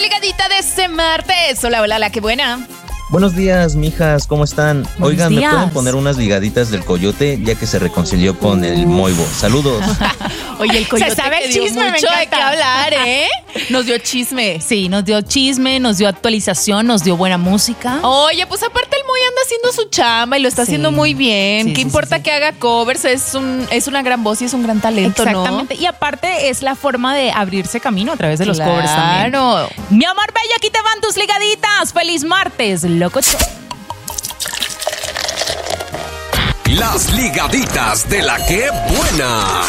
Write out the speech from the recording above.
ligadita de este martes. Hola, hola, qué buena. Buenos días, mijas, ¿cómo están? Buenos Oigan, días. ¿me pueden poner unas ligaditas del Coyote ya que se reconcilió con el Moibo? Saludos. Oye, el Coyote Se sabe el que dio chisme, me mucho de encanta. qué hablar, ¿eh? Nos dio chisme. Sí, nos dio chisme, nos dio actualización, nos dio buena música. Oye, pues aparte el Moy anda haciendo su chamba y lo está Sí. haciendo muy bien. Sí, ¿Qué sí, importa sí. que haga covers? Es una gran voz y es un gran talento, Exactamente. Y aparte es la forma de abrirse camino a través de los covers también. Claro. Mi amor bello, aquí te van tus ligaditas. Feliz martes, locochón. Las ligaditas de la que buena.